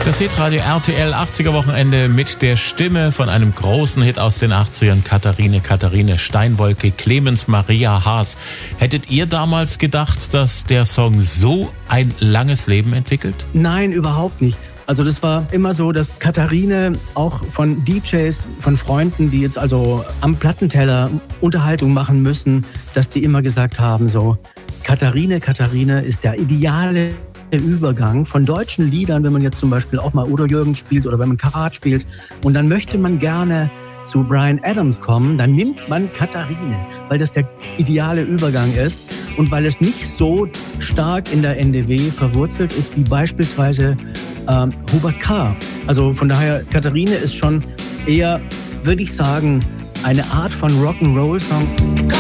Das Hitradio RTL 80er Wochenende mit der Stimme von einem großen Hit aus den 80ern, Katharine Steinwolke, Clemens Maria Haas. Hättet ihr damals gedacht, dass der Song so ein langes Leben entwickelt? Nein, überhaupt nicht. Also das war immer so, dass Katharine auch von DJs, von Freunden, die jetzt also am Plattenteller Unterhaltung machen müssen, dass die immer gesagt haben so, Katharine ist der ideale Übergang von deutschen Liedern, wenn man jetzt zum Beispiel auch mal Udo Jürgens spielt oder wenn man Karat spielt und dann möchte man gerne zu Bryan Adams kommen, dann nimmt man Katharine, weil das der ideale Übergang ist und weil es nicht so stark in der NDW verwurzelt ist wie beispielsweise Hubert K. Also von daher, Katharine ist schon eher, würde ich sagen, eine Art von Rock'n'Roll-Song.